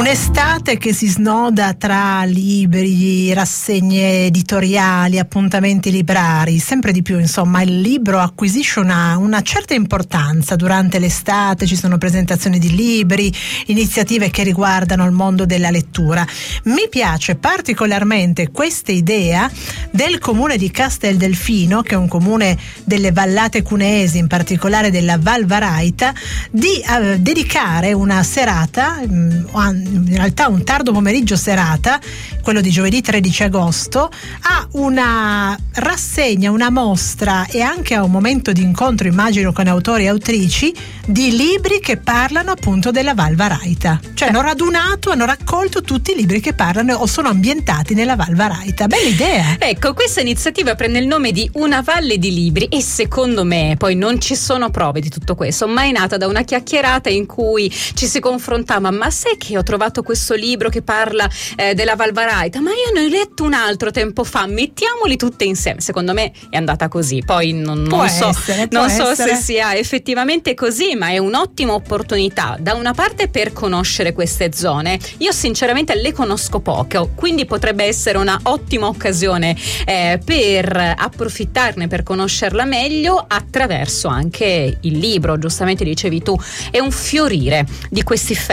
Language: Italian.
Un'estate che si snoda tra libri, rassegne editoriali, appuntamenti librari, sempre di più, insomma, il libro acquisisce una certa importanza durante l'estate. Ci sono presentazioni di libri, iniziative che riguardano il mondo della lettura. Mi piace particolarmente questa idea del comune di Casteldelfino, che è un comune delle vallate cuneesi, in particolare della Val Varaita, di dedicare una serata, in realtà un tardo pomeriggio serata, quello di giovedì 13 agosto, a una rassegna, una mostra e anche a un momento di incontro, immagino, con autori e autrici di libri che parlano appunto della Val Varaita. Cioè hanno raccolto tutti i libri che parlano o sono ambientati nella Val Varaita. Bella idea! Ecco, questa iniziativa prende il nome di Una Valle di Libri e secondo me, poi non ci sono prove di tutto questo, ma è nata da una chiacchierata in cui ci si confrontava: ma sai che ho trovato questo libro che parla della Val Varaita, ma io ne ho letto un altro tempo fa, mettiamoli tutte insieme. Secondo me è andata così, poi non so se sia effettivamente così, ma è un'ottima opportunità da una parte per conoscere queste zone. Io sinceramente le conosco poco, quindi potrebbe essere una ottima occasione per approfittarne, per conoscerla meglio attraverso anche il libro. Giustamente dicevi tu, è un fiorire di questi